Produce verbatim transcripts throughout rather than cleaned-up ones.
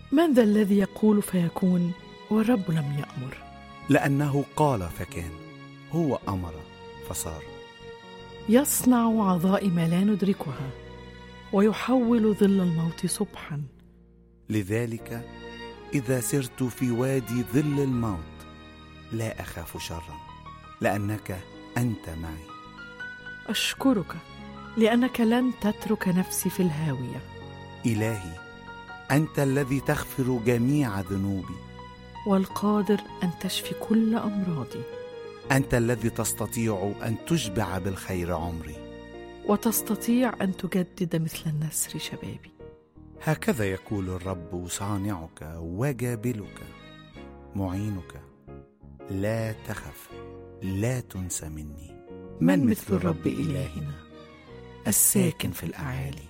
من ذا الذي يقول فيكون والرب لم يأمر؟ لأنه قال فكان، هو أمر فصار. يصنع عظائم لا ندركها، ويحول ظل الموت صبحا. لذلك إذا سرت في وادي ظل الموت لا أخاف شرا، لأنك أنت معي. أشكرك لأنك لن تترك نفسي في الهاوية. إلهي، أنت الذي تغفر جميع ذنوبي، والقادر أن تشفي كل أمراضي. أنت الذي تستطيع أن تشبع بالخير عمري، وتستطيع أن تجدد مثل النسر شبابي. هكذا يقول الرب صانعك وجابلك معينك. لا تخف، لا تنسى مني. من مثل الرب إلهنا الساكن في الأعالي.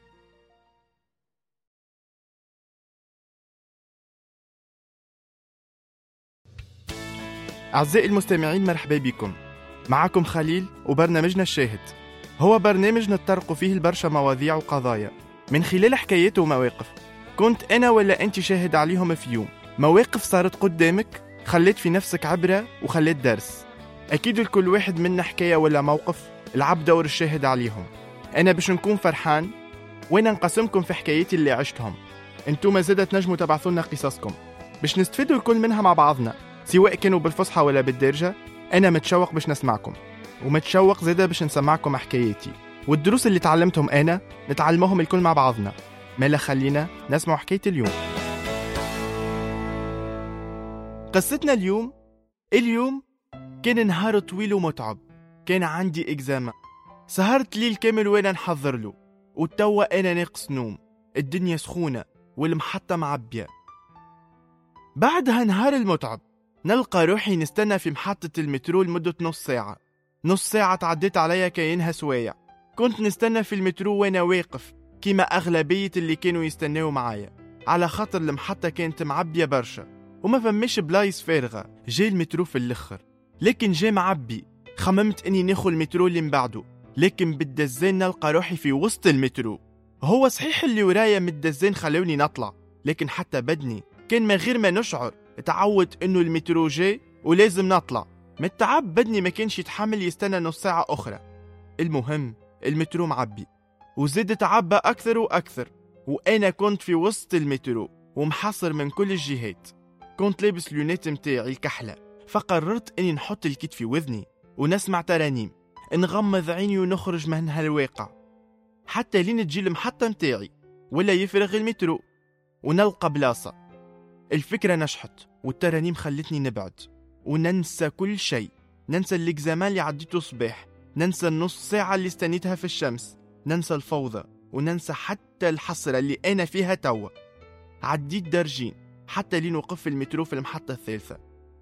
أعزائي المستمعين، مرحبا بكم. معكم خليل وبرنامجنا الشاهد، هو برنامج نتطرق فيه البرشا مواضيع وقضايا من خلال حكايات ومواقف كنت أنا ولا أنت شاهد عليهم في يوم. مواقف صارت قدامك خلت في نفسك عبرة وخلت درس. أكيد الكل واحد منا حكاية ولا موقف لعب دور الشاهد عليهم. أنا باش نكون فرحان وأنا نقسمكم في حكاياتي اللي عشتهم. أنتم زادة تنجموا تبعثونا قصصكم باش نستفيدوا الكل منها مع بعضنا، سواء كانوا بالفصحى ولا بالدارجة. أنا متشوق باش نسمعكم، ومتشوق زادة باش نسمعكم حكاياتي والدروس اللي تعلمتهم أنا نتعلمهم الكل مع بعضنا. مالا خلينا نسمع حكاية اليوم. قصتنا اليوم اليوم كان نهار طويل ومتعب. كان عندي إكزاما، سهرت ليل كامل وانا نحضر له، وتوا أنا ناقص نوم. الدنيا سخونة والمحطة معبية. بعدها نهار المتعب نلقى روحي نستنى في محطة المترو لمدة نص ساعة. نص ساعة تعديت عليا كاينها سوايع. كنت نستنى في المترو وانا واقف كيما أغلبية اللي كانوا يستناوا معايا، على خاطر المحطة كانت معبية برشا وما فماش بلايص فارغة. جاي المترو في الأخر، لكن جاي معبي. خممت اني ناخذ المترو اللي مبعده، لكن بالدزين نلقى روحي في وسط المترو. هو صحيح اللي ورايا من الدزين خلوني نطلع، لكن حتى بدني كان من غير ما نشعر اتعود انه المترو جاي ولازم نطلع. من التعب بدني ما كانش يتحمل يستنى نص ساعة أخرى. المهم المترو معبي وزاد تعبى أكثر وأكثر، وأنا كنت في وسط المترو ومحاصر من كل الجهات. كنت لابس لونات متاعي الكحلة، فقررت أني نحط الكيت في وذني ونسمع ترانيم، نغمض عيني ونخرج من هالواقع حتى لين تجي المحطة متاعي ولا يفرغ المترو ونلقى بلاصة. الفكرة نجحت والترانيم خلتني نبعد وننسى كل شيء. ننسى الإكزامان اللي عديته صباح، ننسى النص ساعة اللي استنيتها في الشمس، ننسى الفوضى، وننسى حتى الحسرة اللي أنا فيها توا. عديت درجين حتى لين وقف المترو في المحطة الثالثة،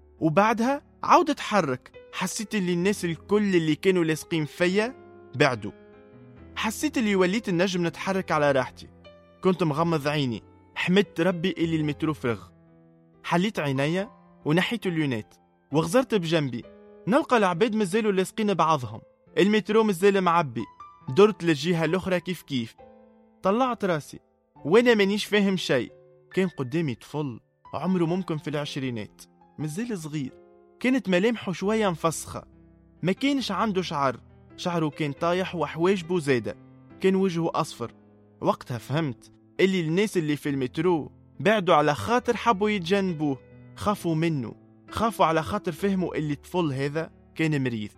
وبعدها عاود اتحرك. حسيت اللي الناس الكل اللي كانوا لاصقين فيا بعدوا. حسيت اللي وليت النجم نتحرك على راحتي. كنت مغمض عيني، حمدت ربي اللي المترو فرغ. حليت عينيا ونحيت اللونات وغزرت بجنبي، نلقى العباد مازالوا لاصقين بعضهم. المترو مازال معبي. درت للجهة الأخرى كيف كيف. طلعت راسي وانا مانيش فاهم شيء. كان قدامي طفل عمره ممكن في العشرينات، مازال صغير. كانت ملامحه شوية مفسخة، ما كانش عنده شعر، شعره كان طايح وحواجبه زادة. كان وجهه أصفر. وقتها فهمت اللي الناس اللي في المترو بعدوا على خاطر حبوا يتجنبوه، خافوا منه، خافوا على خاطر فهموا اللي الطفل هذا كان مريض.